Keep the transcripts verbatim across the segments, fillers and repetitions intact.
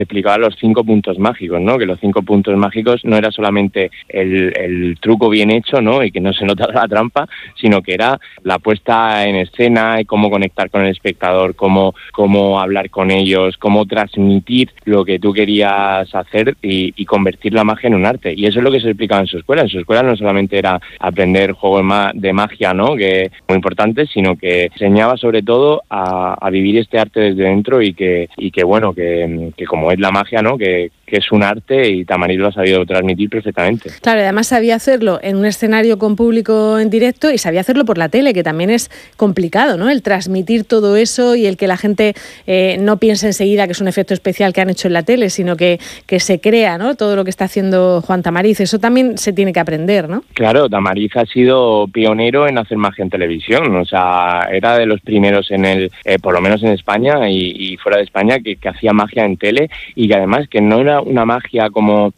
explicaba los cinco puntos mágicos, ¿no? Que los cinco puntos mágicos no era solamente el, el truco bien hecho, ¿no? Y que no se nota la trampa, sino que era la puesta en escena y cómo conectar con el espectador, cómo, cómo hablar con ellos, cómo transmitir lo que tú querías hacer y, y convertir la magia en un arte. Y eso es lo que se explicaba en su escuela. En su escuela no solamente era aprender juegos de magia, ¿no? Que es muy importante, sino que enseñaba sobre todo a, a vivir este arte desde dentro y que, y que bueno, que, que como es la magia, ¿no? Que, que es un arte y Tamariz lo ha sabido transmitir perfectamente. Claro, además sabía hacerlo en un escenario con público en directo y sabía hacerlo por la tele, que también es complicado, ¿no? El transmitir todo eso y el que la gente eh, no piense enseguida que es un efecto especial que han hecho en la tele, sino que, que se crea, ¿no? Todo lo que está haciendo Juan Tamariz. Eso también se tiene que aprender, ¿no? Claro, Tamariz ha sido pionero en hacer magia en televisión, o sea, era de los primeros en el, eh, por lo menos en España y, y fuera de España, que, que hacía magia en tele y que además que no era una magia como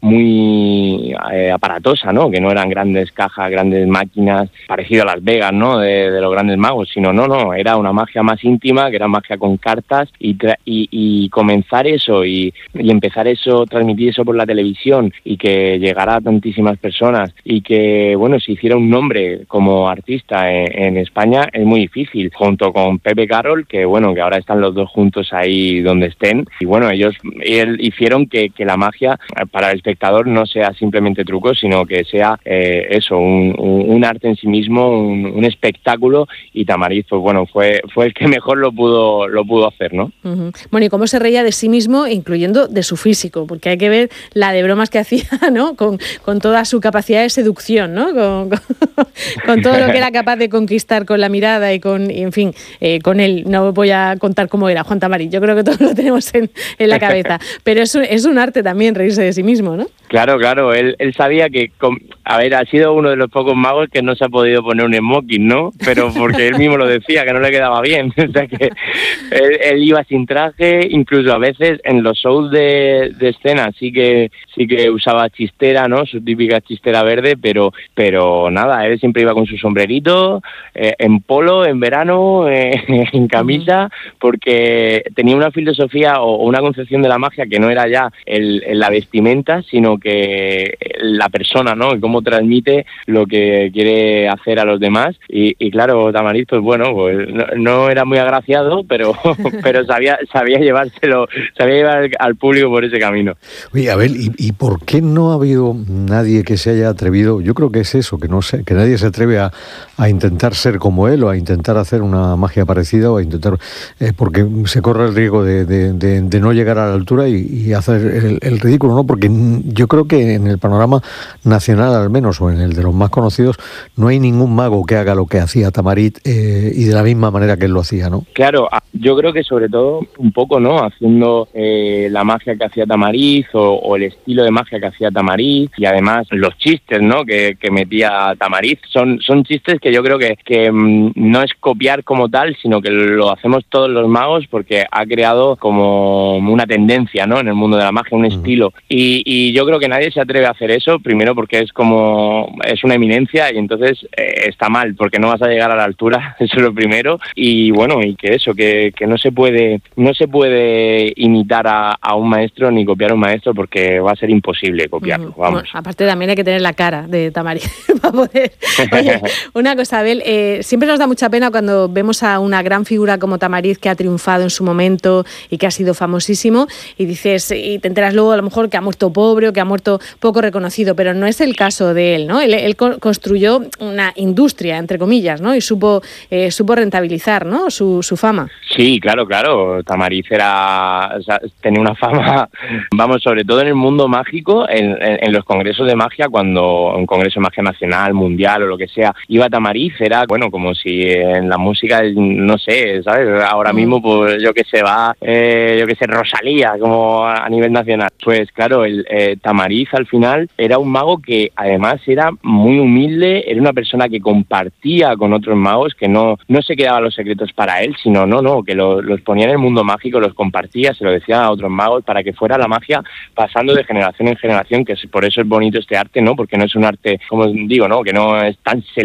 muy eh, aparatosa, ¿no? Que no eran grandes cajas, grandes máquinas, parecido a Las Vegas, ¿no? De, de los grandes magos, sino no, no, era una magia más íntima, que era magia con cartas y, tra- y, y comenzar eso y, y empezar eso, transmitir eso por la televisión y que llegara a tantísimas personas y que, bueno, se hiciera un nombre como artista en, en España es muy difícil, junto con Pepe Carroll, que bueno, que ahora están los dos juntos ahí donde estén y bueno, ellos él, hicieron que, que la magia para el espectador no sea simplemente truco, sino que sea eh, eso, un, un, un arte en sí mismo, un, un espectáculo y Tamariz, pues bueno, fue fue el que mejor lo pudo lo pudo hacer, ¿no? Uh-huh. Bueno, y cómo se reía de sí mismo, incluyendo de su físico, porque hay que ver la de bromas que hacía, ¿no? Con, con toda su capacidad de seducción, ¿no? Con, con, con todo lo que era capaz de conquistar con la mirada y con, y en fin, eh, con él. No voy a contar cómo era Juan Tamariz, yo creo que todos lo tenemos en, en la cabeza, pero es un, es un arte también reírse de sí mismo, ¿no? Claro, claro, él, él sabía que, con, a ver, ha sido uno de los pocos magos que no se ha podido poner un smoking, ¿no? Pero porque él mismo lo decía, que no le quedaba bien, o sea que él, él iba sin traje, incluso a veces en los shows de, de escena sí que sí que usaba chistera, ¿no? Su típica chistera verde, pero pero nada, él siempre iba con su sombrerito, eh, en polo, en verano, eh, en camisa, porque tenía una filosofía o una concepción de la magia que no era ya el, el la vestimenta, sino que la persona, ¿no? Cómo transmite lo que quiere hacer a los demás. Y, y claro, Tamariz, pues bueno, pues no, no era muy agraciado, pero pero sabía sabía llevárselo, sabía llevar al, al público por ese camino. Oye, a ver, ¿y, ¿y por qué no ha habido nadie que se haya atrevido? Yo creo que es eso, que no sé, que nadie se atreve a, a intentar ser como él o a intentar hacer una magia parecida o a intentar, eh, porque se corre el riesgo de, de, de, de no llegar a la altura y, y hacer el, el ridículo, ¿no? Porque yo creo que en el panorama nacional, al menos, o en el de los más conocidos, no hay ningún mago que haga lo que hacía Tamariz eh, y de la misma manera que él lo hacía, ¿no? Claro, yo creo que sobre todo un poco, ¿no? Haciendo eh, la magia que hacía Tamariz o, o el estilo de magia que hacía Tamariz y además los chistes, ¿no? Que, que metía Tamariz son son chistes que yo creo que, que mmm, no es copiar como tal, sino que lo hacemos todos los magos porque ha creado como una tendencia, ¿no? En el mundo de la magia, un estilo. Y, y yo creo que nadie se atreve a hacer eso, primero porque es como, es una eminencia y entonces eh, está mal, porque no vas a llegar a la altura, eso es lo primero. Y bueno, y que eso, que, que no se puede, no se puede imitar a, a un maestro ni copiar a un maestro porque va a ser imposible copiarlo, uh-huh. Vamos. Bueno, aparte también hay que tener la cara de Tamariz para poder. Oye, una cosa, Abel, eh, siempre nos da mucha pena cuando vemos a una gran figura como Tamariz que ha triunfado en su momento y que ha sido famosísimo y dices, y te enteras luego a lo mejor que ha muerto pobre o que ha muerto poco reconocido, pero no es el caso de él, ¿no? Él, él construyó una industria, entre comillas, ¿no? Y supo eh, supo rentabilizar, ¿no? Su, su fama. Sí, claro, claro. Tamariz era, o sea, tenía una fama, vamos, sobre todo en el mundo mágico, en, en, en los congresos de magia, cuando un congreso de magia nacional, mundial o lo que sea, iba Tamariz, era, bueno, como si en la música, no sé, ¿sabes? Ahora mm. mismo, pues yo que sé, va, eh, yo que sé, Rosalía, como a nivel nacional. Pues claro, el eh, Tamariz al final era un mago que además era muy humilde, era una persona que compartía con otros magos, que no, no se quedaban los secretos para él, sino no, no, que lo, los ponía en el mundo mágico, los compartía, se lo decía a otros magos para que fuera la magia pasando de generación en generación, que es, por eso es bonito este arte, ¿no? Porque no es un arte, como digo, ¿no? Que no es tan selecto,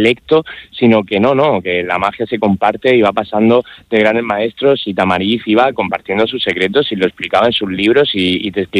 sino que no, no, que la magia se comparte y va pasando de grandes maestros, y Tamariz iba compartiendo sus secretos y lo explicaba en sus libros y, y te